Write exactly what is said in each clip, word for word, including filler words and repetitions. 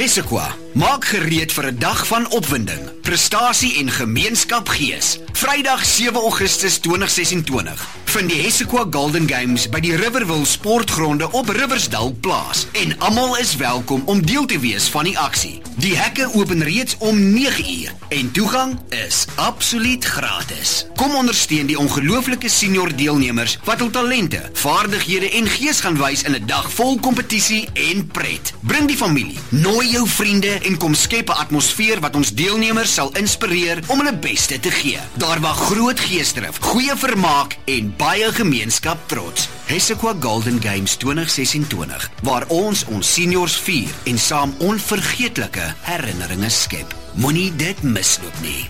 Hessequa, maak gereed vir 'n dag van opwinding, prestasie en gemeenskapgees. Vrydag sewe Augustus tweeduisend ses en twintig. Vind die Hessequa Golden Games by die Riverville Sportgronde op Riversdal Plaas en almal is welkom om deel te wees van die aksie. Die hekke open reeds om nege uur en toegang is absoluut gratis. Kom ondersteun die ongelooflike senior deelnemers wat hul talente, vaardighede en gees gaan wys in 'n dag vol kompetisie en pret. Bring die familie, nooi jou vriende en kom skep 'n atmosfeer wat ons deelnemers sal inspireer om hulle beste te gee. Daar wag groot geesdrif, goeie vermaak en baie gemeenskap trots. Hessequa Golden Games tweeduisend ses en twintig, waar ons ons seniors vier en saam onvergeetlike herinneringe skep. Moenie dit misloop nie.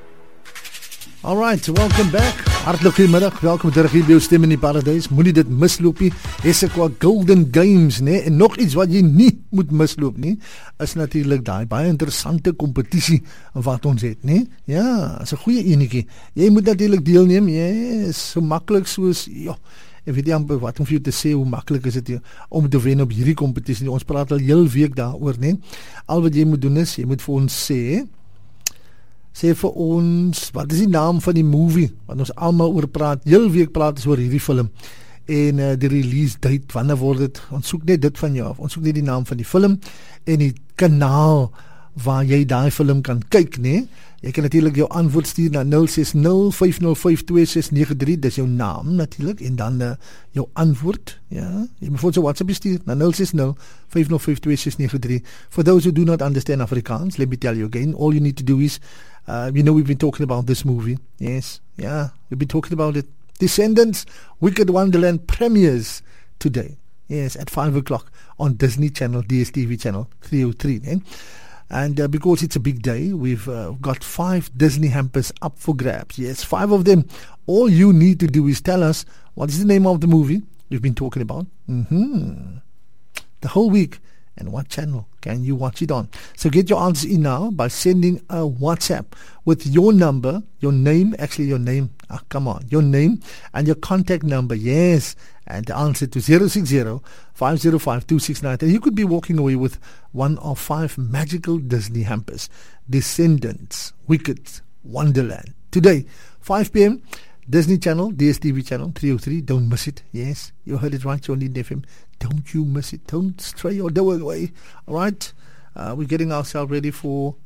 Alright, welcome back. Hartlik goeiemiddag. Welkom terug hier by jou stem in die paradys. Moenie dit misloop nie. Hessequa Golden Games, nee. En nog iets wat jy nie moet misloop nie, is natuurlik daai baie interessante kompetisie wat ons het, nee. Ja, is 'n goeie enetjie. Jy moet natuurlik deelneem. Yes, so maklik soos ja. Ek weet nie amper wat om vir jou te sê hoe maklik is dit om te wen op hierdie kompetisie. Ons praat al heel week daaroor, nee. Al wat jy moet doen is, jy moet vir ons sê sê vir ons, wat is die naam van die movie wat ons almal oor praat, heel week praat is oor hierdie film en uh, die release date, wanneer word dit, ons soek net dit van jou af, ons soek net die naam van die film en die kanaal waar jy daai film kan kyk, nee. Jy kan natuurlik jou antwoord stuur na nul ses nul vyf nul vyf twee ses nege drie, dis jou naam natuurlik, en dan uh, jou antwoord, ja, jy moet vir ons 'n WhatsApp stuur na nul ses nul vyf nul vyf twee ses nege drie. For those who do not understand Afrikaans, let me tell you again, all you need to do is, uh, you know we've been talking about this movie, yes, yeah, we've been talking about it, Descendants, Wicked Wonderland premieres today, yes, at five o'clock on Disney Channel, D S T V channel three oh three, eh? And uh, because it's a big day, we've uh, got five Disney hampers up for grabs. Yes, five of them. All you need to do is tell us what is the name of the movie we've been talking about. Mm-hmm. The whole week. And what channel can you watch it on? So get your answers in now by sending a WhatsApp with your number, your name, actually your name, ah, come on, your name and your contact number, yes, and the answer to zero six zero five zero five two six nine. And you could be walking away with one of five magical Disney hampers. Descendants, Wicked Wonderland. Today, five p.m., Disney Channel, D S T V channel three oh three. Don't miss it. Yes, you heard it right. You're on the F M. Don't you miss it. Don't stray your dough away. All right. Uh, we're getting ourselves ready for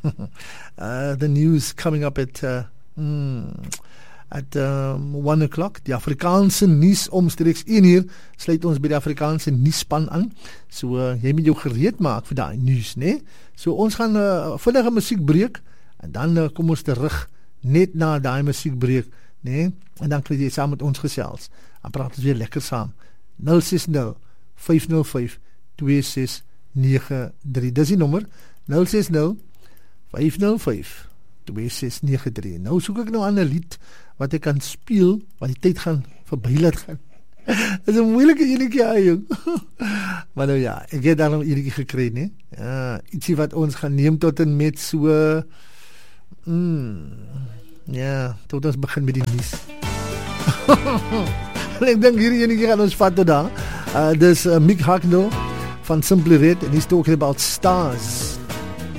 uh, the news coming up at uh, mm, at um, one o'clock. Die Afrikaanse nuus omstreeks een uur sluit ons by die Afrikaanse nuusspan aan. So uh, jy moet jou gereed maak vir daai nuus, né? So ons gaan uh, vinnige musiekbreek en dan uh, kom ons terug net na daai musiekbreek. Nee, en dan kan jy saam met ons gesels. Dan praat ons weer lekker saam. nul ses nul vyf nul vyf twee ses nege drie. Dis die nommer. nul ses nul vyf nul vyf twee ses nege drie. Nou soek ek nou aan 'n lied wat ek kan speel, want die tyd gaan verby laat gaan. Dis 'n moeilike enetjie, jong. Maar nou ja, ek het daarom enetjie gekry, nee. Ja, ietsie wat ons gaan neem tot en met so mm, ja, tot ons begin met die nuus. Ek dink hierdie enetjie gaan ons vat tot daar. Uh, dis uh, Mick Hucknall van Simply Red, and he's talking about stars.